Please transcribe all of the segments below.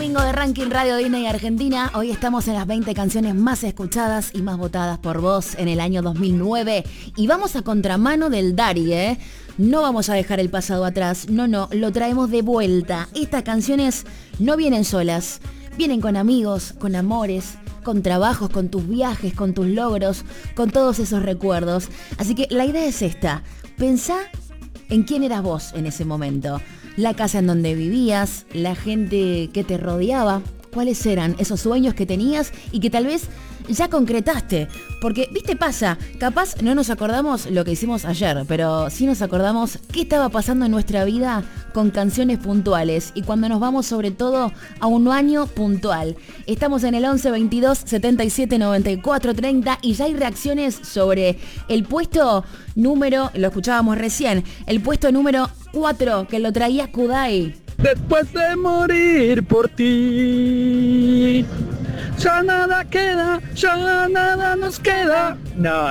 domingo de Ranking Radio Disney Argentina. Hoy estamos en las 20 canciones más escuchadas y más votadas por vos en el año 2009. Y vamos a contramano del Dari, ¿eh? No vamos a dejar el pasado atrás. No, lo traemos de vuelta. Estas canciones no vienen solas. Vienen con amigos, con amores, con trabajos, con tus viajes, con tus logros, con todos esos recuerdos. Así que la idea es esta. Pensá en quién eras vos en ese momento. La casa en donde vivías, la gente que te rodeaba, cuáles eran esos sueños que tenías y que tal vez ya concretaste. Porque, viste, pasa, capaz no nos acordamos lo que hicimos ayer, pero sí nos acordamos qué estaba pasando en nuestra vida con canciones puntuales y cuando nos vamos sobre todo a un año puntual. Estamos en el 11 22 77 94 30 y ya hay reacciones sobre el puesto número, lo escuchábamos recién, el puesto número 4 que lo traía Kudai. Después de morir por ti, ya nada queda, ya nada nos queda. No.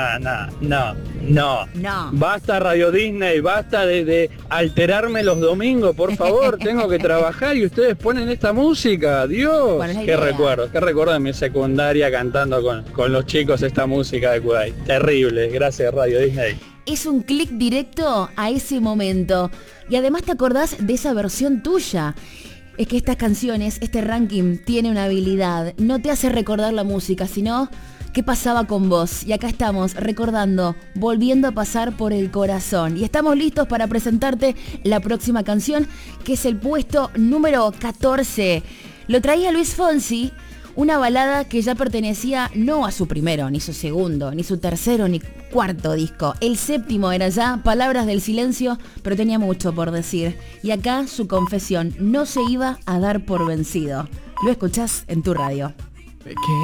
Basta Radio Disney, basta de alterarme los domingos, por favor, tengo que trabajar y ustedes ponen esta música, Dios. Qué recuerdo de mi secundaria cantando con los chicos esta música de Kudai. Terrible, gracias Radio Disney. Es un clic directo a ese momento. Y además te acordás de esa versión tuya. Es que estas canciones, este ranking tiene una habilidad. No te hace recordar la música, sino qué pasaba con vos. Y acá estamos recordando, volviendo a pasar por el corazón. Y estamos listos para presentarte la próxima canción, que es el puesto número 14. Lo traía Luis Fonsi. Una balada que ya pertenecía no a su primero, ni su segundo, ni su tercero, ni cuarto disco. El séptimo era ya Palabras del Silencio, pero tenía mucho por decir. Y acá su confesión, no se iba a dar por vencido. Lo escuchás en tu radio.